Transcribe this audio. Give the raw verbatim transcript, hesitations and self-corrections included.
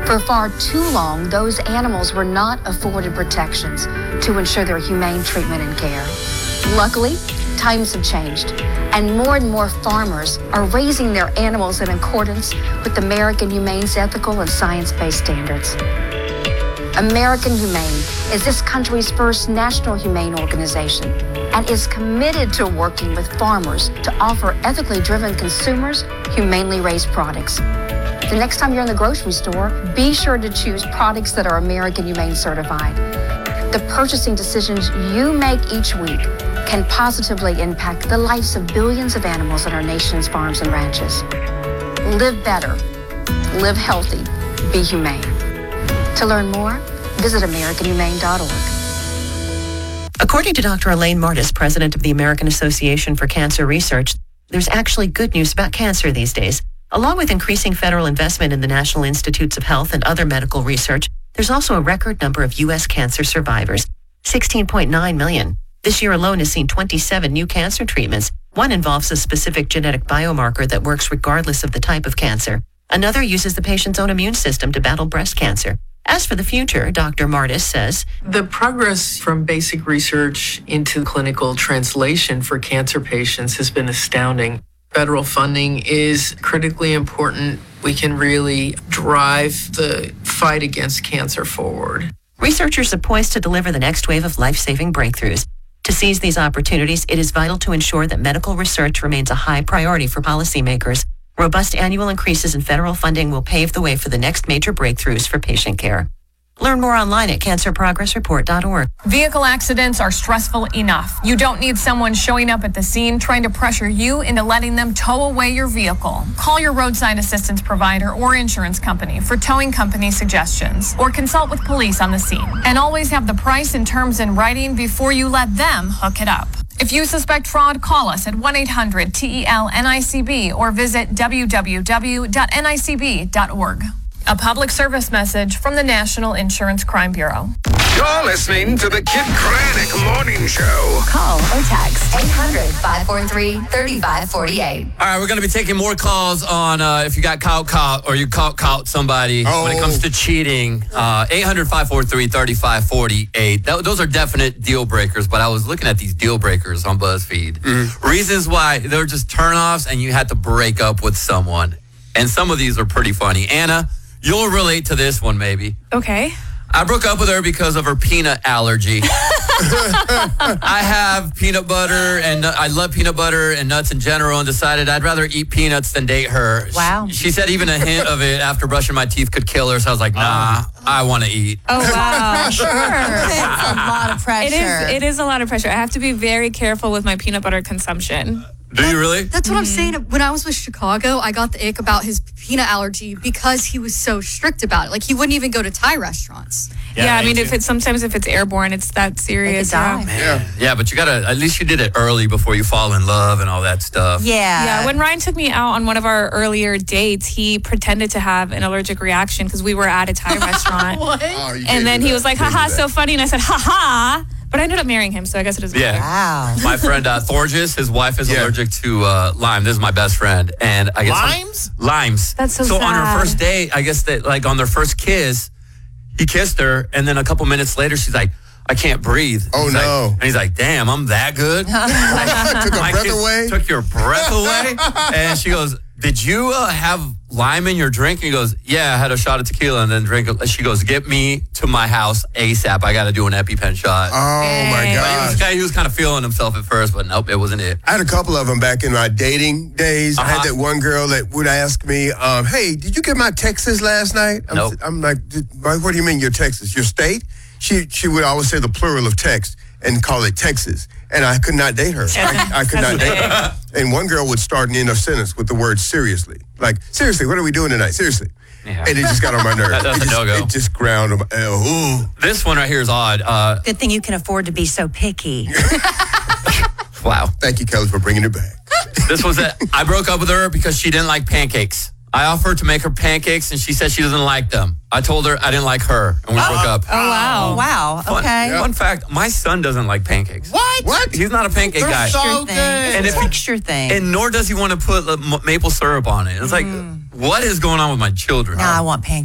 For far too long, those animals were not afforded protections to ensure their humane treatment and care. Luckily, times have changed, and more and more farmers are raising their animals in accordance with American Humane's ethical and science-based standards. American Humane is this country's first national humane organization and is committed to working with farmers to offer ethically driven consumers humanely raised products. The next time you're in the grocery store, be sure to choose products that are American Humane certified. The purchasing decisions you make each week can positively impact the lives of billions of animals on our nation's farms and ranches. Live better, live healthy, be humane. To learn more, visit American Humane dot org. According to Doctor Elaine Martis, president of the American Association for Cancer Research, there's actually good news about cancer these days. Along with increasing federal investment in the National Institutes of Health and other medical research, there's also a record number of U S cancer survivors, sixteen point nine million. This year alone has seen twenty-seven new cancer treatments. One involves a specific genetic biomarker that works regardless of the type of cancer. Another uses the patient's own immune system to battle breast cancer. As for the future, Doctor Martis says, the progress from basic research into clinical translation for cancer patients has been astounding. Federal funding is critically important. We can really drive the fight against cancer forward. Researchers are poised to deliver the next wave of life-saving breakthroughs. To seize these opportunities, it is vital to ensure that medical research remains a high priority for policymakers. Robust annual increases in federal funding will pave the way for the next major breakthroughs for patient care. Learn more online at cancer progress report dot org. Vehicle accidents are stressful enough. You don't need someone showing up at the scene trying to pressure you into letting them tow away your vehicle. Call your roadside assistance provider or insurance company for towing company suggestions, or consult with police on the scene. And always have the price and terms in writing before you let them hook it up. If you suspect fraud, call us at one eight hundred T E L N I C B or visit w w w dot n i c b dot org. A public service message from the National Insurance Crime Bureau. You're listening to the Kid Craddock Morning Show. Call or text eight hundred, five four three, three five four eight. All right, we're going to be taking more calls on uh, if you got caught, caught, or you caught, caught somebody oh. when it comes to cheating. Uh, eight hundred, five four three, three five four eight. That, those are definite deal breakers, but I was looking at these deal breakers on BuzzFeed. Mm. Reasons why they're just turnoffs and you had to break up with someone. And some of these are pretty funny. Anna, you'll relate to this one maybe. Okay. I broke up with her because of her peanut allergy. I have peanut butter, and I love peanut butter and nuts in general, and decided I'd rather eat peanuts than date her. Wow. She, she said even a hint of it after brushing my teeth could kill her, so I was like, nah, I want to eat. Oh, wow. Sure. It's a lot of pressure. It is, it is a lot of pressure. I have to be very careful with my peanut butter consumption. Do you really? That's what mm-hmm. I'm saying. When I was with Chicago, I got the ick about his peanut allergy because he was so strict about it. Like, he wouldn't even go to Thai restaurants. Yeah, yeah I mean, if it's sometimes if it's airborne, it's that serious. Yeah. yeah. Yeah, but you gotta, at least you did it early before you fall in love and all that stuff. Yeah. Yeah, when Ryan took me out on one of our earlier dates, he pretended to have an allergic reaction because we were at a Thai restaurant. What? Oh, and then he was like, haha, so funny. And I said, haha. But I ended up marrying him, so I guess it doesn't yeah. matter. Wow. My friend uh, Thorges, his wife is yeah. allergic to uh, lime. This is my best friend. And I guess Limes? On, limes. That's so So sad. on her first date, I guess that like on their first kiss, he kissed her, and then a couple minutes later, she's like, I can't breathe. Oh, he's no. Like, and he's like, damn, I'm that good? Took her My breath kiss away? Took your breath away? And she goes, did you uh, have lime in your drink? And he goes, yeah, I had a shot of tequila and then drink it. She goes, get me to my house ASAP. I got to do an EpiPen shot. Oh, my He God. was, he was kind of feeling himself at first, but nope, it wasn't it. I had a couple of them back in my dating days. Uh-huh. I had that one girl that would ask me, um, hey, did you get my Texas last night? I'm, Nope. I'm like, what do you mean your Texas? Your state? She she would always say the plural of text and call it Texas. And I could not date her. I, I could not date her. And one girl would start an end of sentence with the word seriously. Like, seriously, what are we doing tonight? Seriously. Yeah. And it just got on my nerves. That's it a just, no-go. It just ground. Uh, ooh. This one right here is odd. Uh, Good thing you can afford to be so picky. wow. Thank you, Kelly, for bringing it back. This was it. I broke up with her because she didn't like pancakes. I offered to make her pancakes, and she said she doesn't like them. I told her I didn't like her, and we oh. broke up. Oh, wow. Oh, wow. Fun, Okay. Fun fact, my son doesn't like pancakes. What? What? He's not a pancake They're guy. so Thing. And It's if a he- texture thing. And nor does he want to put uh, m- maple syrup on it. It's like, what is going on with my children? Now I want pancakes.